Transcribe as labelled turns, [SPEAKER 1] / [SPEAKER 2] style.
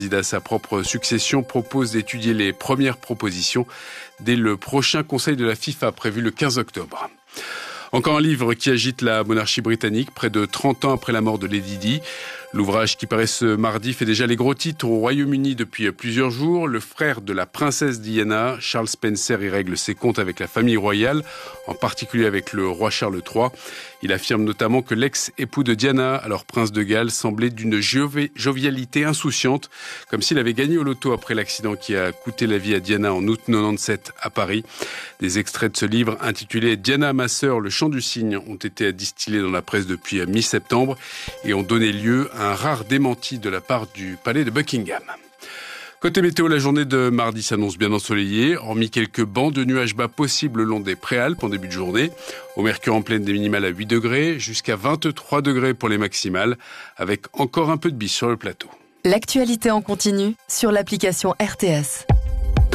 [SPEAKER 1] À sa propre succession, propose d'étudier les premières propositions dès le prochain conseil de la FIFA prévu le 15 octobre. Encore un livre qui agite la monarchie britannique, près de 30 ans après la mort de Lady Di. L'ouvrage qui paraît ce mardi fait déjà les gros titres au Royaume-Uni depuis plusieurs jours. Le frère de la princesse Diana, Charles Spencer, y règle ses comptes avec la famille royale, en particulier avec le roi Charles III. Il affirme notamment que l'ex-époux de Diana, alors prince de Galles, semblait d'une jovialité insouciante, comme s'il avait gagné au loto après l'accident qui a coûté la vie à Diana en août 97 à Paris. Des extraits de ce livre intitulé « Diana, ma sœur, le chant du cygne » ont été distillés dans la presse depuis mi-septembre et ont donné lieu à un rare démenti de la part du palais de Buckingham. Côté météo, la journée de mardi s'annonce bien ensoleillée, hormis quelques bancs de nuages bas possibles le long des Préalpes en début de journée. Au mercure en pleine, des minimales à 8 degrés, jusqu'à 23 degrés pour les maximales, avec encore un peu de bise sur le plateau.
[SPEAKER 2] L'actualité en continu sur l'application RTS.